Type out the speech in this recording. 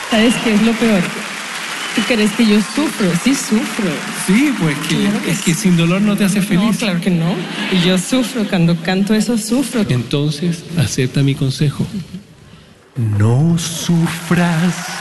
¿Sabes qué es lo peor? ¿Tú crees que yo sufro? Sí sufro. Sí, pues Claro que es que sin dolor no te hace feliz. No, claro que no. Y yo sufro, cuando canto eso sufro. Entonces, acepta mi consejo. No sufras.